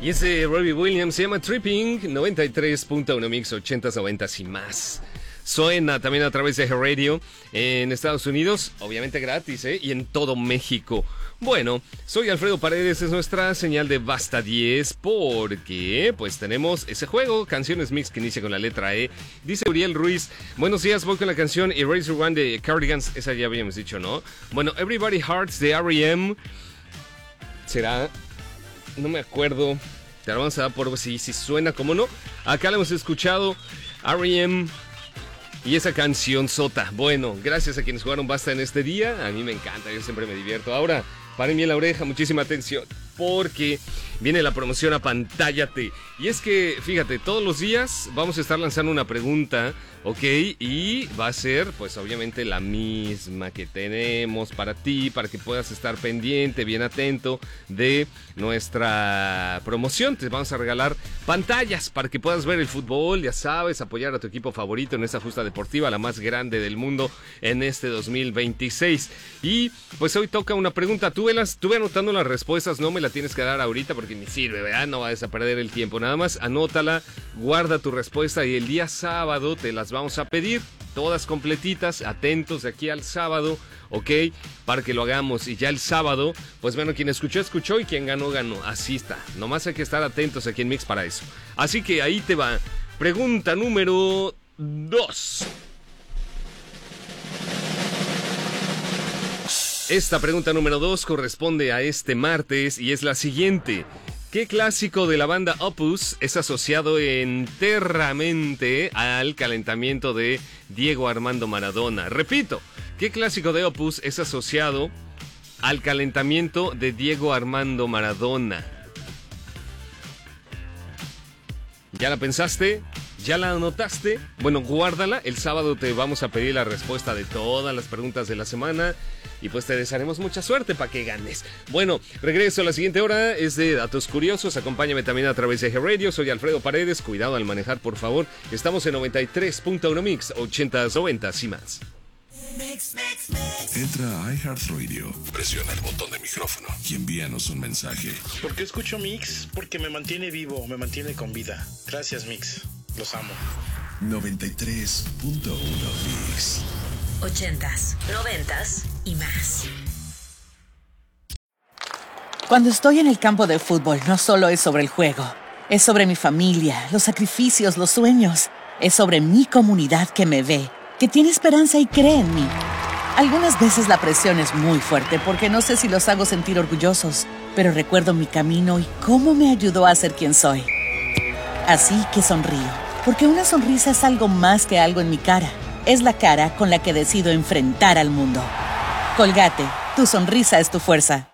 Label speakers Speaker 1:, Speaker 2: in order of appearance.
Speaker 1: Y ese Robbie Williams se llama Tripping, 93.1 Mix, 80s, 90s y más. Suena también a través de Radio en Estados Unidos, obviamente gratis, y en todo México. Bueno, soy Alfredo Paredes, es nuestra señal de Basta 10, porque pues tenemos ese juego, Canciones Mix, que inicia con la letra E. Dice Uriel Ruiz, buenos días, voy con la canción Eraser One de Cardigans, esa ya habíamos dicho, ¿no? Bueno, Everybody Hearts de R.E.M. será, no me acuerdo, te lo vamos a dar por si suena, como no. Acá la hemos escuchado, R.E.M. y esa canción sota. Bueno, gracias a quienes jugaron Basta en este día. A mí me encanta, yo siempre me divierto. Ahora, paren bien la oreja, muchísima atención, porque viene la promoción Apantállate. Y es que, fíjate, todos los días vamos a estar lanzando una pregunta, ¿ok? Y va a ser, pues obviamente la misma que tenemos para ti, para que puedas estar pendiente, bien atento de nuestra promoción. Te vamos a regalar pantallas para que puedas ver el fútbol, ya sabes, apoyar a tu equipo favorito en esta justa deportiva, la más grande del mundo en este 2026. Y pues hoy toca una pregunta, tuve anotando las respuestas, no me la tienes que dar ahorita porque ni sirve, ¿verdad? No vayas a perder el tiempo, nada más anótala, guarda tu respuesta y el día sábado te las vamos a pedir, todas completitas, atentos de aquí al sábado, ¿ok? Para que lo hagamos y ya el sábado, pues bueno, quien escuchó y quien ganó, así está, nomás hay que estar atentos aquí en Mix para eso. Así que ahí te va, pregunta número 2. Esta pregunta número 2 corresponde a este martes y es la siguiente. ¿Qué clásico de la banda Opus es asociado enteramente al calentamiento de Diego Armando Maradona? Repito, ¿qué clásico de Opus es asociado al calentamiento de Diego Armando Maradona? ¿Ya la pensaste? ¿Ya la anotaste? Bueno, guárdala. El sábado te vamos a pedir la respuesta de todas las preguntas de la semana. Y pues te desearemos mucha suerte para que ganes. Bueno, regreso a la siguiente hora. Es de Datos Curiosos. Acompáñame también a través de Radio. Soy Alfredo Paredes. Cuidado al manejar, por favor. Estamos en 93.1 Mix, 80s, 90s y más.
Speaker 2: Entra a iHeartRadio, presiona el botón de micrófono y envíanos un mensaje.
Speaker 3: ¿Por qué escucho Mix? Porque me mantiene vivo, me mantiene con vida. Gracias, Mix. Los amo.
Speaker 2: 93.1 Mix.
Speaker 4: 80s, 90s y más.
Speaker 5: Cuando estoy en el campo de fútbol, no solo es sobre el juego. Es sobre mi familia, los sacrificios, los sueños. Es sobre mi comunidad que me ve, que tiene esperanza y cree en mí. Algunas veces la presión es muy fuerte porque no sé si los hago sentir orgullosos, pero recuerdo mi camino y cómo me ayudó a ser quien soy. Así que sonrío, porque una sonrisa es algo más que algo en mi cara. Es la cara con la que decido enfrentar al mundo. Colgate, tu sonrisa es tu fuerza.